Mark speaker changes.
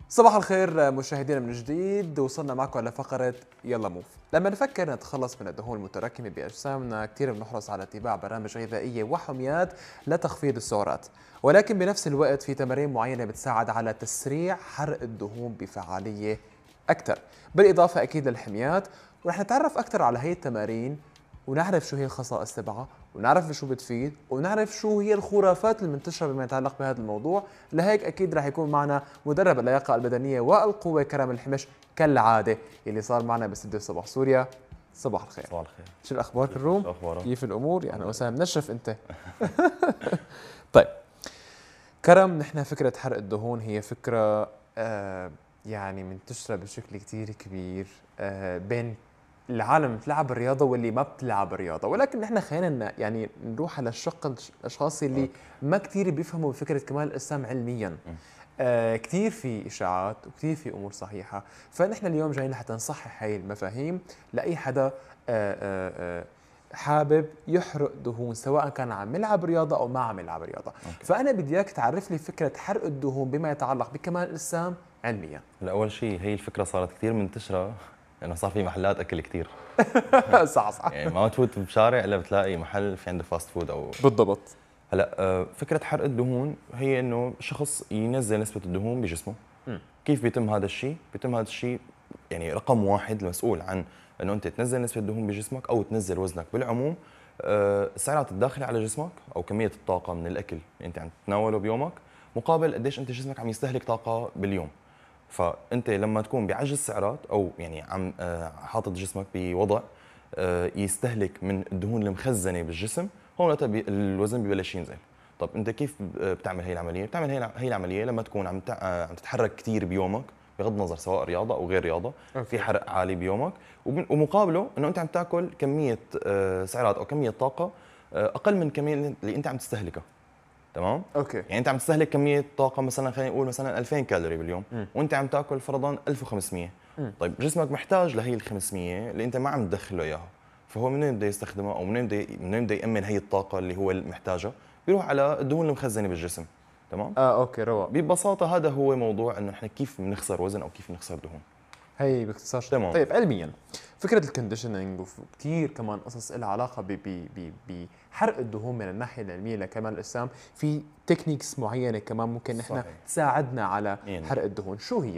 Speaker 1: صباح الخير مشاهدينا من جديد. وصلنا معكم لفقرة يلا موف. لما نفكر نتخلص من الدهون المتراكمة بأجسامنا كثير بنحرص على اتباع برامج غذائية وحميات لتخفيض السعرات، ولكن بنفس الوقت في تمارين معينة بتساعد على تسريع حرق الدهون بفعالية أكثر، بالإضافة أكيد للحميات. ورح نتعرف أكثر على هي التمارين ونعرف شو هي الخصائص تبعها ونعرف شو بتفيد ونعرف شو هي الخرافات المنتشرة بما يتعلق بهذا الموضوع. لهيك أكيد رح يكون معنا مدرب اللياقة البدنية والقوة كرم الحمش كالعادة اللي صار معنا باستديو صباح سوريا. صباح الخير.
Speaker 2: صباح الخير.
Speaker 1: شو الأخبار كروم؟
Speaker 2: شو أخبارك؟
Speaker 1: كيف الأمور؟ يعني وسام منشف أنت. طيب كرم، نحن فكرة حرق الدهون هي فكرة يعني منتشرة بشكل كتير كبير بين العالم بتلعب الرياضة واللي ما بتلعب الرياضة، ولكن نحن خلينا يعني نروح على الشق الأشخاص اللي ما كتير بيفهموا بفكرة كمال الأجسام علمياً. كتير في إشاعات وكتير في أمور صحيحة، فنحن اليوم جايين لحتى نصحح هاي المفاهيم لأي حدا حابب يحرق دهون، سواء كان عم يلعب رياضة أو ما عم يلعب رياضة. فأنا بدي إياك تعرف لي فكرة حرق الدهون بما يتعلق بكمال الأجسام علمياً.
Speaker 2: أول شيء هي الفكرة صارت كثير منتشرة لأنه صار في محلات أكل كثير.
Speaker 1: صح صح.
Speaker 2: يعني ما تفوت بشارع إلا بتلاقي محل في عنده فاست فود أو
Speaker 1: بالضبط.
Speaker 2: هلا فكرة حرق الدهون هي إنه شخص ينزل نسبة الدهون بجسمه. كيف بيتم هذا الشيء؟ بيتم هذا الشيء يعني رقم واحد المسؤول عن إنه أنت تنزل نسبة الدهون بجسمك أو تنزل وزنك بالعموم السعرات الداخلة على جسمك أو كمية الطاقة من الأكل اللي أنت عم تتناوله بيومك مقابل قديش أنت جسمك عم يستهلك طاقة باليوم. فأنت لما تكون بعجز سعرات أو يعني عم حاطط جسمك بوضع يستهلك من الدهون المخزنة بالجسم، هون وقتها الوزن ببلش ينزل. طب أنت كيف بتعمل هي العملية؟ بتعمل هي العملية لما تكون عم تتحرك كثير بيومك بغض النظر سواء رياضة أو غير رياضة. في حرق عالي بيومك ومقابله إنه أنت عم تاكل كمية سعرات أو كمية طاقة أقل من الكمية اللي أنت عم تستهلكها. تمام؟
Speaker 1: اوكي.
Speaker 2: يعني انت عم تستهلك كميه طاقه مثلا خلينا نقول مثلا 2000 كالوري باليوم وانت عم تاكل فرضا 1500. طيب جسمك محتاج لهي ال 500 اللي انت ما عم تدخله اياها، فهو منين بده يستخدمها او منين بده يامن هي الطاقه اللي هو محتاجها؟ بيروح على الدهون المخزنه بالجسم. تمام؟
Speaker 1: اوكي رواق.
Speaker 2: ببساطه هذا هو موضوع انه نحن كيف بنخسر وزن او كيف بنخسر دهون.
Speaker 1: هي باختصار.
Speaker 2: تمام.
Speaker 1: طيب علميا فكره الكونديشننج وكثير كمان قصص لها علاقه بحرق الدهون من الناحيه العلميه لكمال الاجسام، في تكنيكس معينه كمان ممكن نحن تساعدنا على حرق الدهون. شو هي؟